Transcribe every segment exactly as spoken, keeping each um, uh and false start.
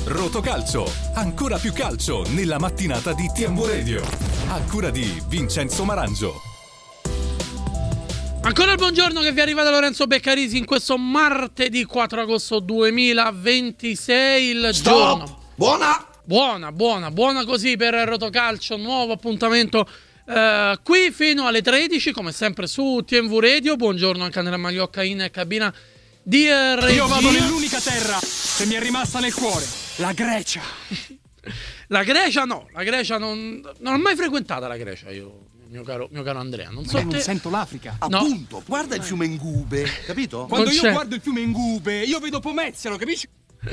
Rotocalcio, ancora più calcio nella mattinata di T M V Radio. A cura di Vincenzo Marangio. Ancora il buongiorno che vi arriva da Lorenzo Beccarisi in questo martedì quattro agosto duemilaventisei. Il Stop! giorno. Buona! Buona, buona, buona così per Rotocalcio, nuovo appuntamento eh, qui fino alle tredici, come sempre su T M V Radio. Buongiorno anche Andrea Magliocca in cabina di eh, regia. Io vado nell'unica terra che mi è rimasta nel cuore, la Grecia. La Grecia no, la Grecia non, non ho mai frequentata la Grecia io, mio caro, mio caro Andrea. Non so Ma te... non sento l'Africa. No. Appunto, guarda il fiume Ngube, capito? Quando Non io c'è. guardo il fiume Ngube, io vedo Pomezia, lo capisci?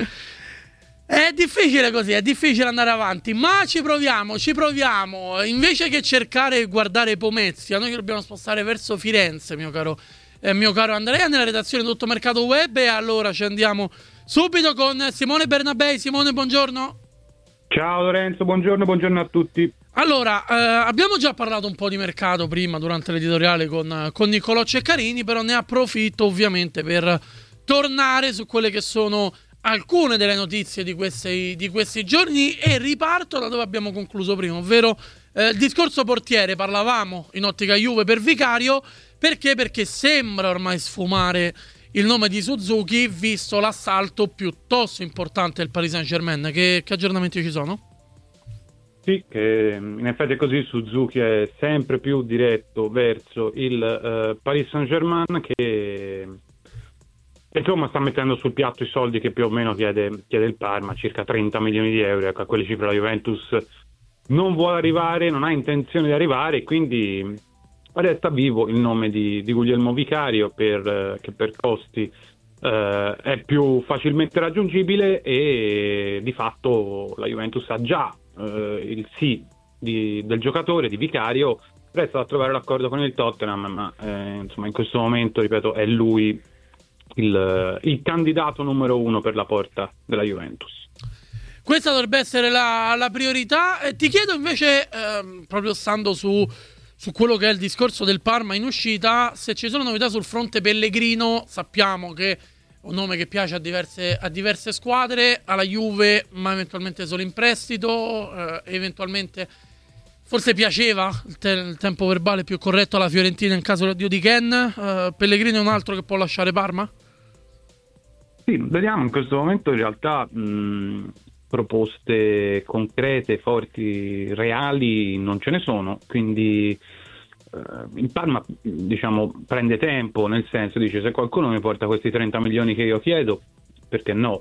È difficile così, è difficile andare avanti, ma ci proviamo, ci proviamo. Invece che cercare e guardare Pomezia, noi dobbiamo spostare verso Firenze, mio caro, eh, mio caro Andrea, nella redazione di Tutto Mercato Web. E allora ci andiamo subito con Simone Bernabei. Simone, buongiorno. Ciao Lorenzo, buongiorno, buongiorno a tutti. Allora, eh, abbiamo già parlato un po' di mercato prima durante l'editoriale con, con Niccolò Ceccarini, però ne approfitto ovviamente per tornare su quelle che sono alcune delle notizie di questi, di questi giorni e riparto da dove abbiamo concluso prima, ovvero eh, il discorso portiere. Parlavamo in ottica Juve per Vicario, perché? Perché sembra ormai sfumare il nome di Suzuki, visto l'assalto piuttosto importante del Paris Saint-Germain. Che, che aggiornamenti ci sono? Sì, che in effetti è così, Suzuki è sempre più diretto verso il eh, Paris Saint-Germain che insomma sta mettendo sul piatto i soldi che più o meno chiede, chiede il Parma, circa trenta milioni di euro. Ecco, a quelle cifre la Juventus non vuole arrivare, non ha intenzione di arrivare, quindi resta vivo il nome di, di Guglielmo Vicario per, eh, che per costi eh, è più facilmente raggiungibile, e di fatto la Juventus ha già eh, il sì di, del giocatore, di Vicario. Resta da trovare l'accordo con il Tottenham, ma eh, insomma in questo momento, ripeto, è lui il, il candidato numero uno per la porta della Juventus. Questa dovrebbe essere la, la priorità. E ti chiedo invece, ehm, proprio stando su, su quello che è il discorso del Parma in uscita, se ci sono novità sul fronte Pellegrino. Sappiamo che è un nome che piace a diverse, a diverse squadre, alla Juve, ma eventualmente solo in prestito, eh, eventualmente forse piaceva il, te- il tempo verbale più corretto alla Fiorentina in caso di addio di Ken. eh, Pellegrino è un altro che può lasciare Parma? Sì, vediamo. In questo momento in realtà mh, proposte concrete, forti, reali non ce ne sono, quindi eh, il Parma, diciamo, prende tempo, nel senso, dice: se qualcuno mi porta questi trenta milioni che io chiedo, perché no?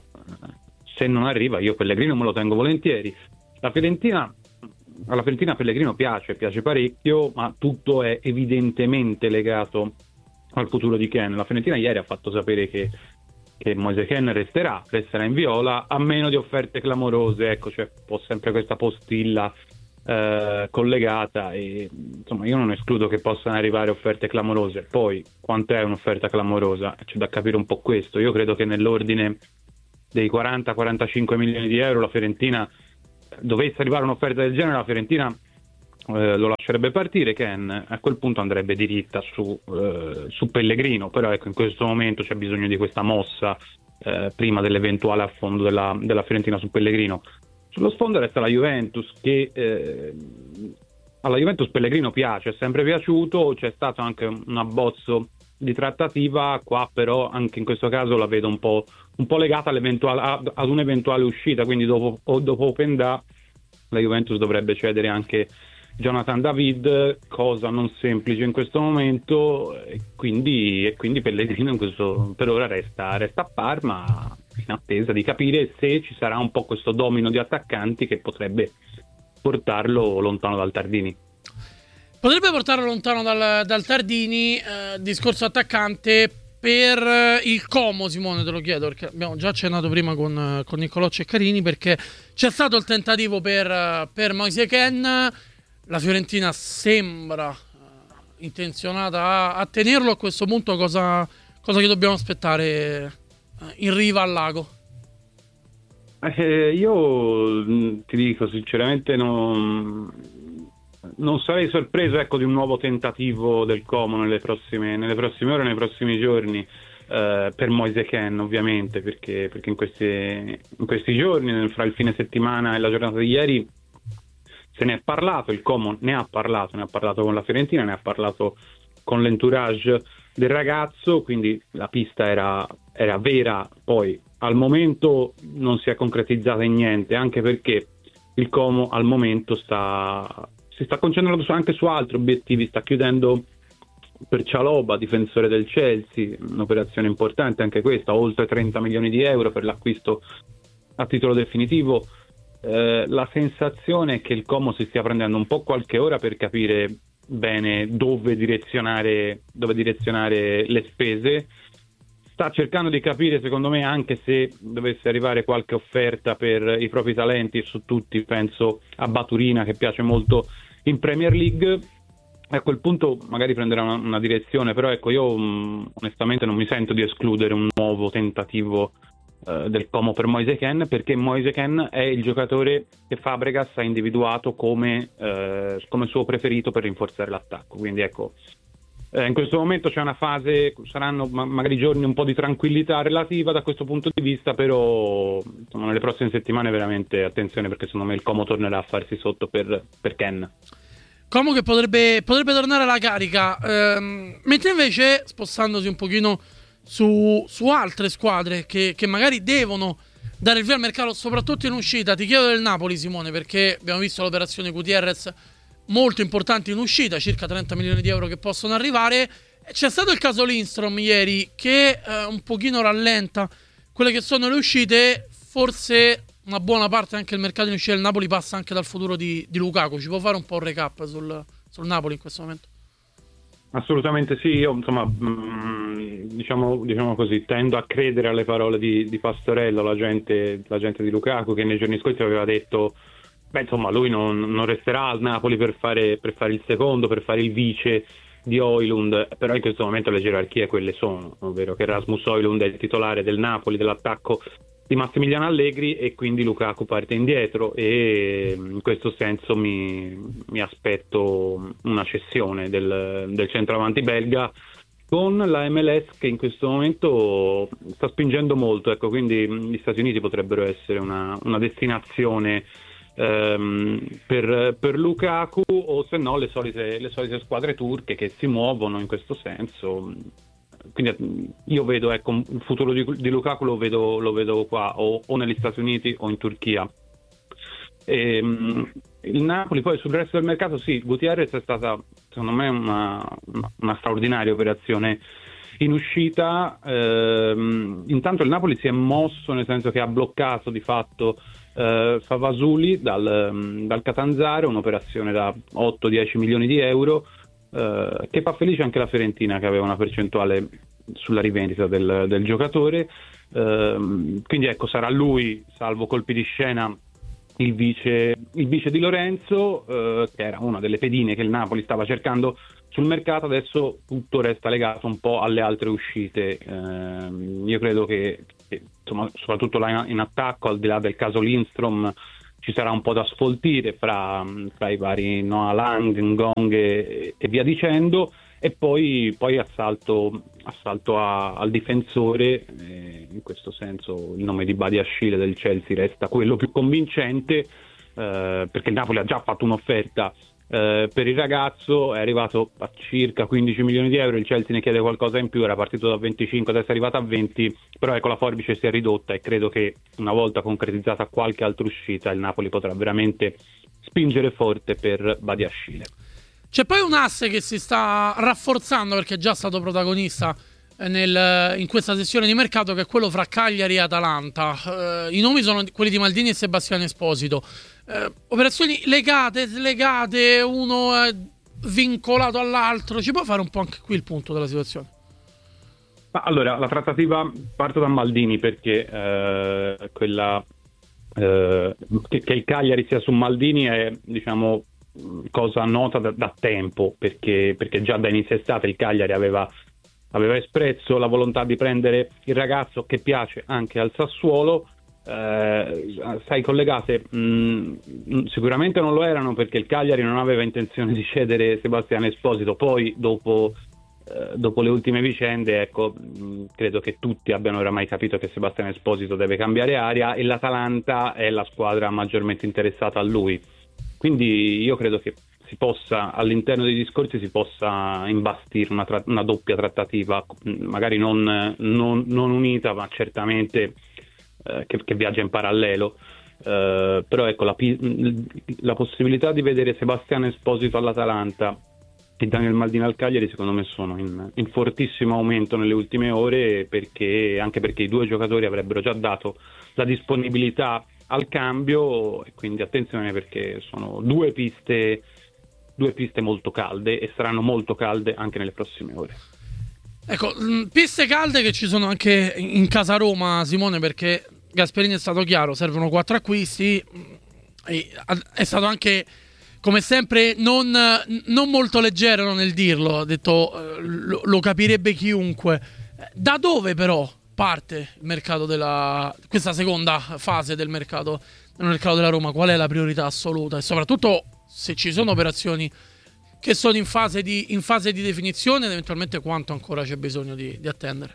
Se non arriva, io Pellegrino me lo tengo volentieri. La Fiorentina, alla Fiorentina Pellegrino piace, piace parecchio, ma tutto è evidentemente legato al futuro di Ken. La Fiorentina ieri ha fatto sapere che che Moise Kean resterà, resterà in viola, a meno di offerte clamorose. Ecco, c'è un po' sempre questa postilla eh, collegata, e insomma io non escludo che possano arrivare offerte clamorose. Poi quanto è un'offerta clamorosa? C'è da capire un po' questo. Io credo che nell'ordine dei quaranta quarantacinque milioni di euro la Fiorentina, dovesse arrivare un'offerta del genere, la Fiorentina Eh, lo lascerebbe partire. Ken a quel punto andrebbe diritta su, eh, su Pellegrino, però ecco, in questo momento c'è bisogno di questa mossa eh, prima dell'eventuale affondo della, della Fiorentina su Pellegrino. Sullo sfondo resta la Juventus, che eh, alla Juventus Pellegrino piace, è sempre piaciuto, c'è stato anche un abbozzo di trattativa qua, però anche in questo caso la vedo un po', un po' legata all'eventuale, ad, ad un'eventuale uscita, quindi dopo, o dopo Openda la Juventus dovrebbe cedere anche Jonathan David, cosa non semplice in questo momento, e quindi, e quindi Pellegrino in questo, per ora resta, resta a Parma in attesa di capire se ci sarà un po' questo domino di attaccanti che potrebbe portarlo lontano dal Tardini. Potrebbe portarlo lontano dal, dal Tardini. eh, discorso attaccante per il Como, Simone, te lo chiedo perché abbiamo già accennato prima con, con Niccolò Ceccarini, perché c'è stato il tentativo per, per Moise Kean. La Fiorentina sembra uh, intenzionata a, a tenerlo. A questo punto cosa, cosa che dobbiamo aspettare uh, in riva al lago? Eh, io ti dico sinceramente non, non sarei sorpreso, ecco, di un nuovo tentativo del Como nelle prossime, nelle prossime ore, nei prossimi giorni. eh, per Moise Kean, ovviamente, perché, perché in, questi, in questi giorni, fra il fine settimana e la giornata di ieri, se ne è parlato, il Como ne ha parlato, ne ha parlato con la Fiorentina, ne ha parlato con l'entourage del ragazzo, quindi la pista era, era vera, poi al momento non si è concretizzata in niente, anche perché il Como al momento sta, si sta concentrando anche su altri obiettivi, sta chiudendo per Chalobah, difensore del Chelsea, un'operazione importante anche questa, oltre trenta milioni di euro per l'acquisto a titolo definitivo. Eh, la sensazione è che il Como si stia prendendo un po' qualche ora per capire bene dove direzionare, dove direzionare le spese. Sta cercando di capire, secondo me, anche se dovesse arrivare qualche offerta per i propri talenti, su tutti penso a Baturina, che piace molto in Premier League. A quel punto magari prenderà una, una direzione, però ecco, io mh, onestamente non mi sento di escludere un nuovo tentativo uh, del Como per Moise Kean, perché Moise Kean è il giocatore che Fabregas ha individuato come, uh, come suo preferito per rinforzare l'attacco. Quindi ecco, eh, in questo momento c'è una fase, saranno ma- magari giorni un po' di tranquillità relativa da questo punto di vista, però insomma, nelle prossime settimane veramente attenzione, perché secondo me il Como tornerà a farsi sotto per, per Kean. Como che potrebbe, potrebbe tornare alla carica, ehm, mentre invece spostandosi un pochino su, su altre squadre che, che magari devono dare il via al mercato, soprattutto in uscita. Ti chiedo del Napoli, Simone, perché abbiamo visto l'operazione Gutierrez molto importante in uscita, circa trenta milioni di euro che possono arrivare. C'è stato il caso Lindstrom ieri che eh, un pochino rallenta quelle che sono le uscite, forse una buona parte anche il mercato in uscita del Napoli passa anche dal futuro di, di Lukaku. Ci può fare un po' un recap sul, sul Napoli in questo momento? Assolutamente sì, io insomma mh, diciamo, diciamo così, tendo a credere alle parole di, di Pastorello, l'agente, l'agente di Lukaku, che nei giorni scorsi aveva detto beh insomma lui non, non resterà al Napoli per fare, per fare il secondo, per fare il vice di Højlund, però in questo momento le gerarchie quelle sono, ovvero che Rasmus Højlund è il titolare del Napoli, dell'attacco di Massimiliano Allegri, e quindi Lukaku parte indietro, e in questo senso mi, mi aspetto una cessione del, del centravanti belga con la M L S che in questo momento sta spingendo molto, ecco, quindi gli Stati Uniti potrebbero essere una, una destinazione ehm, per, per Lukaku, o se no le solite, le solite squadre turche che si muovono in questo senso. Quindi io vedo, ecco, il futuro di, di Lukaku lo vedo, lo vedo qua o, o negli Stati Uniti o in Turchia. E, um, il Napoli poi sul resto del mercato, sì, Gutierrez è stata secondo me una, una, una straordinaria operazione in uscita. Ehm, intanto il Napoli si è mosso, nel senso che ha bloccato di fatto eh, Favasuli dal, dal Catanzaro, un'operazione da otto dieci milioni di euro, Uh, che fa felice anche la Fiorentina, che aveva una percentuale sulla rivendita del, del giocatore. Uh, quindi ecco, sarà lui, salvo colpi di scena, il vice, il vice di Lorenzo, uh, che era una delle pedine che il Napoli stava cercando sul mercato. Adesso tutto resta legato un po' alle altre uscite. Uh, io credo che, che insomma, soprattutto là in, in attacco, al di là del caso Lindstrom, ci sarà un po' da sfoltire fra, fra i vari Noah Lang, Ngong e, e via dicendo, e poi, poi assalto, assalto a, al difensore. Eh, in questo senso il nome di Badiashile del Chelsea resta quello più convincente, eh, perché il Napoli ha già fatto un'offerta eh, per il ragazzo, è arrivato a circa quindici milioni di euro, il Chelsea ne chiede qualcosa in più, era partito da venticinque, adesso è arrivato a venti, però ecco, la forbice si è ridotta, e credo che una volta concretizzata qualche altra uscita il Napoli potrà veramente spingere forte per Badiashile. C'è poi un asse che si sta rafforzando, perché è già stato protagonista nel, in questa sessione di mercato, che è quello fra Cagliari e Atalanta. Eh, i nomi sono quelli di Maldini e Sebastiano Esposito. Eh, operazioni legate, slegate, uno è vincolato all'altro. Ci può fare un po' anche qui il punto della situazione? Allora, la trattativa, parto da Maldini, perché eh, quella eh, che, che il Cagliari sia su Maldini è, diciamo, cosa nota da, da tempo, perché, perché già da inizio estate il Cagliari aveva, aveva espresso la volontà di prendere il ragazzo, che piace anche al Sassuolo. Eh, sai, collegate, mh, sicuramente non lo erano, perché il Cagliari non aveva intenzione di cedere Sebastiano Esposito. Poi dopo eh, dopo le ultime vicende, ecco, mh, credo che tutti abbiano oramai capito che Sebastiano Esposito deve cambiare aria e l'Atalanta è la squadra maggiormente interessata a lui. Quindi io credo che si possa, all'interno dei discorsi si possa imbastire una, tra- una doppia trattativa, magari non, non, non unita, ma certamente eh, che, che viaggia in parallelo. Uh, però ecco la, la possibilità di vedere Sebastiano Esposito all'Atalanta e Daniel Maldini al Cagliari secondo me sono in, in fortissimo aumento nelle ultime ore, perché anche perché i due giocatori avrebbero già dato la disponibilità al cambio, e quindi attenzione, perché sono due piste due piste molto calde e saranno molto calde anche nelle prossime ore. Ecco, piste calde che ci sono anche in casa Roma, Simone, perché Gasperini è stato chiaro, servono quattro acquisti, e è stato anche, come sempre, non, non molto leggero nel dirlo, ha detto lo, lo capirebbe chiunque. Da dove però parte il mercato della questa seconda fase del mercato, del mercato della Roma? Qual è la priorità assoluta? E soprattutto se ci sono operazioni che sono in fase di, in fase di definizione, ed eventualmente quanto ancora c'è bisogno di, di attendere?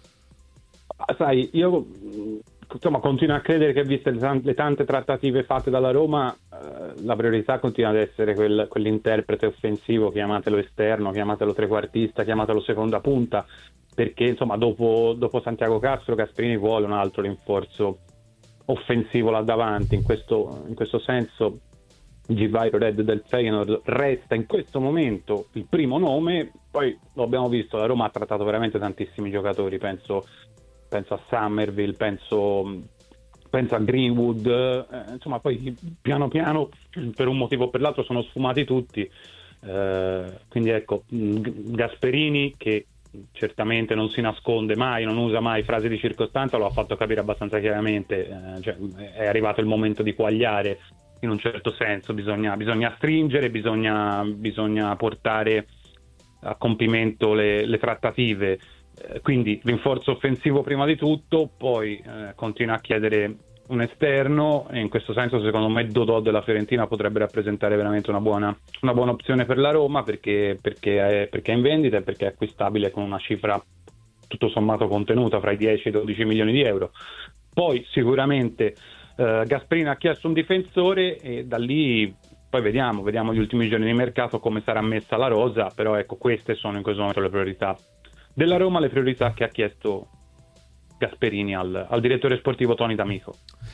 Sai, io insomma continuo a credere che, viste le tante, le tante trattative fatte dalla Roma, eh, la priorità continua ad essere quel, quell'interprete offensivo, chiamatelo esterno, chiamatelo trequartista, chiamatelo seconda punta, perché insomma dopo, dopo Santiago Castro Gasperini vuole un altro rinforzo offensivo là davanti. In questo, in quesdo senso Givairo Red del Feyenoord resta in questo momento il primo nome. Poi lo abbiamo visto, la Roma ha trattato veramente tantissimi giocatori, penso penso a Summerville, penso, penso a Greenwood, eh, insomma poi piano piano per un motivo o per l'altro sono sfumati tutti, eh, quindi ecco, Gasperini, che certamente non si nasconde mai, non usa mai frasi di circostanza, lo ha fatto capire abbastanza chiaramente, eh, cioè, è arrivato il momento di quagliare in un certo senso, bisogna, bisogna stringere, bisogna, bisogna portare a compimento le, le trattative. Quindi rinforzo offensivo prima di tutto, poi eh, continua a chiedere un esterno, e in questo senso secondo me Dodò della Fiorentina potrebbe rappresentare veramente una buona, una buona opzione per la Roma, perché, perché, è, perché è in vendita e perché è acquistabile con una cifra tutto sommato contenuta fra i dieci e i dodici milioni di euro. Poi sicuramente eh, Gasperini ha chiesto un difensore e da lì poi vediamo, vediamo gli ultimi giorni di mercato come sarà messa la rosa, però ecco, queste sono in questo momento le priorità della Roma, le priorità che ha chiesto Gasperini al, al direttore sportivo Tony D'Amico.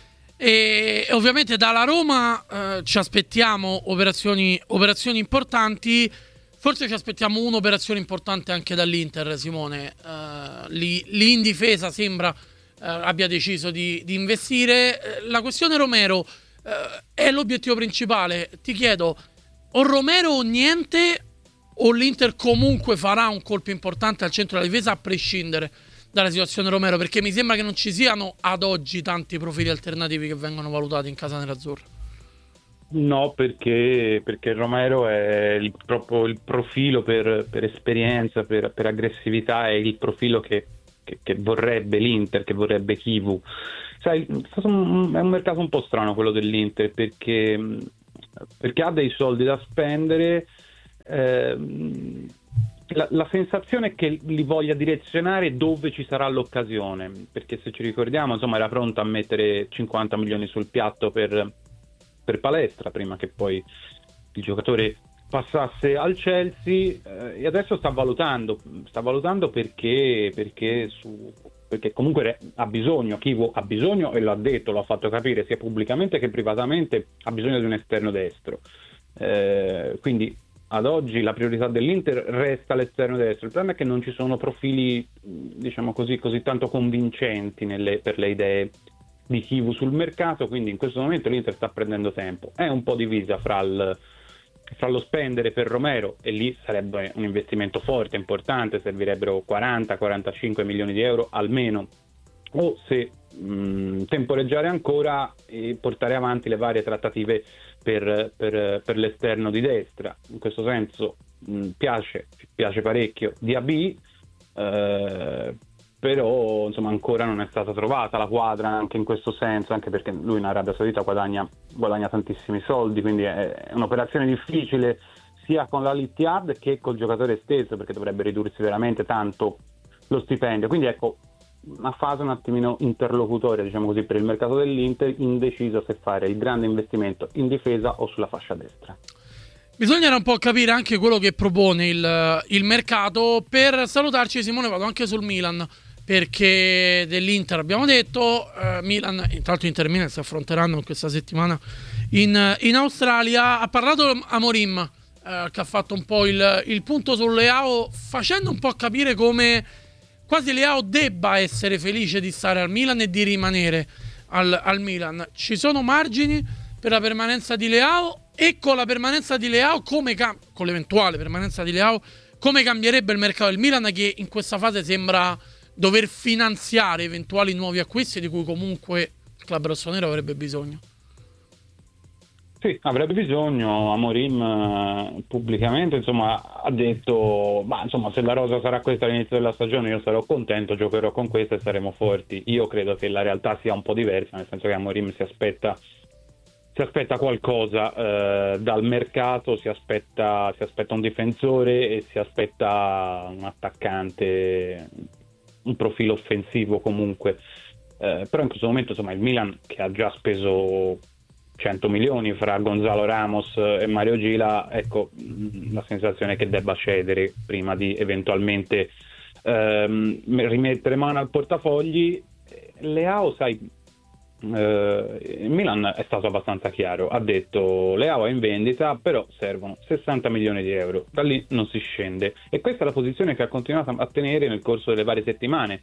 E ovviamente dalla Roma eh, ci aspettiamo operazioni, operazioni importanti. Forse ci aspettiamo un'operazione importante anche dall'Inter, Simone. Eh, lì, lì in difesa sembra eh, abbia deciso di, di investire. Eh, la questione Romero eh, è l'obiettivo principale. Ti chiedo, o Romero o niente, o l'Inter comunque farà un colpo importante al centro della difesa a prescindere dalla situazione Romero? Perché mi sembra che non ci siano ad oggi tanti profili alternativi che vengono valutati in casa nerazzurra. No, perché, perché Romero è il, proprio il profilo per, per esperienza, per, per aggressività, è il profilo che, che, che vorrebbe l'Inter, che vorrebbe Chivu. Sai, è, stato un, è un mercato un po' strano quello dell'Inter, perché, perché ha dei soldi da spendere. Eh, la, la sensazione è che li voglia direzionare dove ci sarà l'occasione, perché se ci ricordiamo, insomma, era pronto a mettere cinquanta milioni sul piatto per, per Palestra prima che poi il giocatore passasse al Chelsea, eh, e adesso sta valutando sta valutando perché perché, su, perché comunque ha bisogno, Chivu ha bisogno, e l'ha detto, l'ha fatto capire sia pubblicamente che privatamente, ha bisogno di un esterno destro, eh, quindi ad oggi la priorità dell'Inter resta l'esterno destro. Il problema è che non ci sono profili, diciamo così, così tanto convincenti nelle, per le idee di Chivu sul mercato, quindi in questo momento l'Inter sta prendendo tempo. È un po' divisa fra, il, fra lo spendere per Romero, e lì sarebbe un investimento forte, importante, servirebbero quaranta quarantacinque milioni di euro almeno, o se mh, temporeggiare ancora e portare avanti le varie trattative per, per, per l'esterno di destra. In questo senso mh, piace, piace parecchio Diaby, eh, però insomma ancora non è stata trovata la quadra anche in questo senso, anche perché lui in Arabia Saudita guadagna, guadagna tantissimi soldi, quindi è, è un'operazione difficile sia con la Litiard che col giocatore stesso, perché dovrebbe ridursi veramente tanto lo stipendio. Quindi ecco, una fase un attimino interlocutoria, diciamo così, per il mercato dell'Inter, indeciso se fare il grande investimento in difesa o sulla fascia destra. Bisognerà un po' capire anche quello che propone il, il mercato. Per salutarci, Simone, vado anche sul Milan, perché dell'Inter abbiamo detto, eh, Milan, intanto Inter e Milan si affronteranno questa settimana in, in Australia. Ha parlato Amorim, eh, che ha fatto un po' il, il punto su Leao, facendo un po' capire come quasi Leao debba essere felice di stare al Milan e di rimanere al, al Milan. Ci sono margini per la permanenza di Leao, e con la permanenza di Leao, come cam- con l'eventuale permanenza di Leao, come cambierebbe il mercato del Milan, che in questa fase sembra dover finanziare eventuali nuovi acquisti di cui comunque il club rossonero avrebbe bisogno. Sì, avrebbe bisogno. Amorim eh, pubblicamente, insomma, ha detto, ma insomma, se la rosa sarà questa all'inizio della stagione io sarò contento, giocherò con questa e saremo forti. Io credo che la realtà sia un po' diversa, nel senso che Amorim si aspetta si aspetta qualcosa eh, dal mercato, si aspetta si aspetta un difensore e si aspetta un attaccante, un profilo offensivo comunque. Eh, però in questo momento, insomma, il Milan, che ha già speso cento milioni fra Gonzalo Ramos e Mario Gila, ecco, la sensazione è che debba cedere prima di eventualmente ehm, rimettere mano al portafogli. Leao, sai, eh, il Milan è stato abbastanza chiaro, ha detto Leao è in vendita, però servono sessanta milioni di euro, da lì non si scende, e questa è la posizione che ha continuato a tenere nel corso delle varie settimane.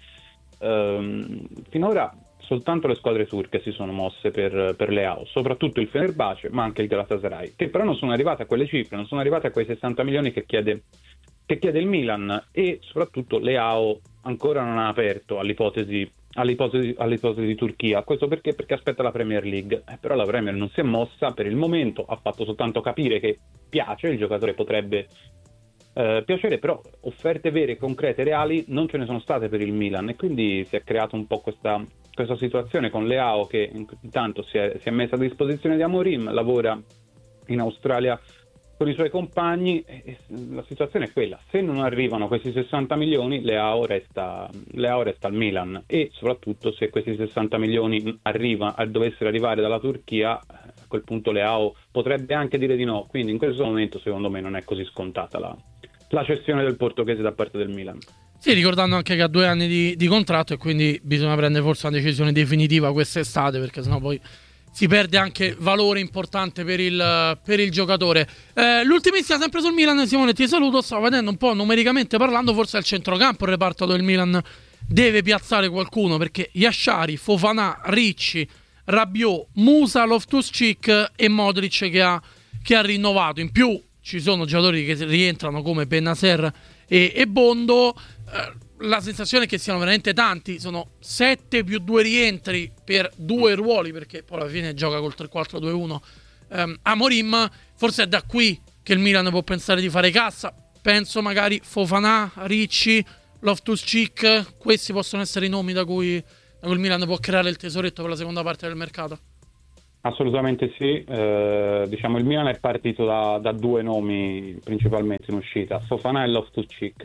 Ehm, finora soltanto le squadre turche si sono mosse per, per Leao, soprattutto il Fenerbahce, ma anche il Galatasaray, che però non sono arrivate a quelle cifre, non sono arrivate a quei sessanta milioni che chiede, che chiede il Milan, e soprattutto Leao ancora non ha aperto all'ipotesi, all'ipotesi, all'ipotesi di Turchia. Questo perché? Perché aspetta la Premier League, eh, però la Premier non si è mossa per il momento, ha fatto soltanto capire che piace, il giocatore potrebbe Uh, piacere, però offerte vere, concrete, reali non ce ne sono state per il Milan, e quindi si è creata un po' questa, questa situazione con Leao, che intanto si è, si è messa a disposizione di Amorim, lavora in Australia con i suoi compagni, e, e la situazione è quella: se non arrivano questi sessanta milioni Leao resta, Leao resta al Milan, e soprattutto se questi sessanta milioni arriva, dovessero arrivare dalla Turchia, a quel punto Leao potrebbe anche dire di no, quindi in questo momento secondo me non è così scontata la la cessione del portoghese da parte del Milan. Sì, ricordando anche che ha due anni di, di contratto, e quindi bisogna prendere forse una decisione definitiva quest'estate, perché sennò poi si perde anche valore importante per il, per il giocatore. Eh, l'ultimissima sempre sul Milan, Simone, ti saluto. Stavo vedendo un po' numericamente parlando, forse al centrocampo il reparto del Milan deve piazzare qualcuno, perché Yashari, Fofana, Ricci, Rabiot, Musa, Loftus-Cheek e Modric che ha, che ha rinnovato. In più ci sono giocatori che rientrano come Bennacer e, e Bondo. Eh, la sensazione è che siano veramente tanti, sono sette più due rientri per due ruoli, perché poi alla fine gioca col tre quattro due uno um, Amorim. Forse è da qui che il Milan può pensare di fare cassa. Penso magari Fofana, Ricci, Loftus-Cheek, questi possono essere i nomi da cui, da cui il Milan può creare il tesoretto per la seconda parte del mercato. Assolutamente sì, eh, diciamo il Milan è partito da, da due nomi principalmente in uscita, Fofana e Loftus-Cheek.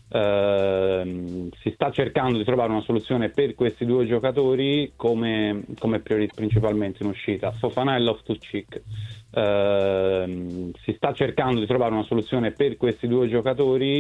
Eh, si sta cercando di trovare una soluzione per questi due giocatori come, come priorità principalmente in uscita, Fofana e Loftus-Cheek. Eh, si sta cercando di trovare una soluzione per questi due giocatori